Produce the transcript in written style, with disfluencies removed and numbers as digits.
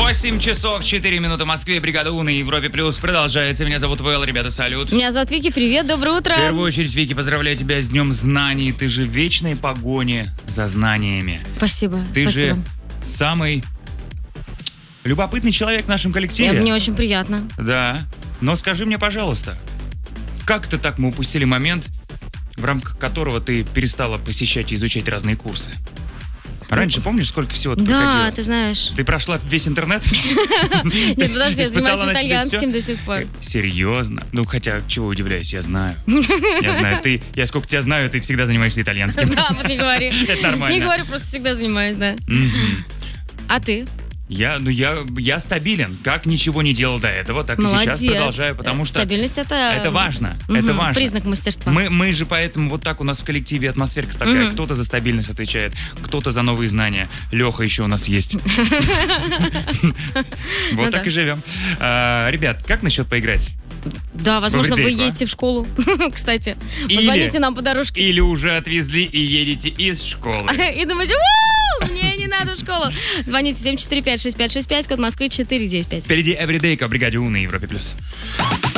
8 часов 4 минуты в Москве. Бригада У на Европе Плюс продолжается. Меня зовут Вэл, ребята, салют. Меня зовут Вики, привет, доброе утро. В первую очередь, Вики, поздравляю тебя с Днем Знаний. Ты же в вечной погоне за знаниями. Спасибо, Ты спасибо. же самый любопытный человек в нашем коллективе. Мне очень приятно. Да. Но скажи мне, пожалуйста, как-то так мы упустили момент, в рамках которого ты перестала посещать и изучать разные курсы? Раньше помнишь, сколько всего ты проходила? Да, ты знаешь. Ты прошла весь интернет? Нет, подожди, я занимаюсь Испытала на себе итальянским всё? до сих пор. Серьезно? Ну, хотя, чего удивляюсь, я знаю. Я знаю, я сколько тебя знаю, ты всегда занимаешься итальянским. Да, вот не говори. Это нормально. Не говорю, просто всегда занимаюсь, да. Мгм. А ты? Я стабилен. Как ничего не делал до этого, так и Молодец. сейчас продолжаю, потому что Стабильность это... это важно. Это важно. Признак мастерства. Мы же поэтому вот так у нас в коллективе атмосферка такая. Кто-то за стабильность отвечает, кто-то за новые знания. Леха еще у нас есть. Вот так и живем. Ребят, как насчет поиграть? Да, возможно, вы Рубрику, а? едете в школу, кстати. Или- Позвоните нам по дорожке. Или уже отвезли и едете из школы? И думаете, «Уу, мне не надо в школу». Звоните 745-6565, код Москвы 495. Впереди Everyday в бригаде У на Европе+.